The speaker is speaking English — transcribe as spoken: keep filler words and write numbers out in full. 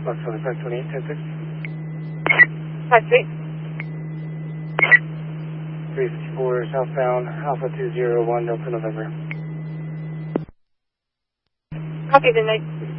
Box five twenty-eight, ten six. five three. three fifty-four southbound, Alpha two zero one, Delta November. Copy, good night.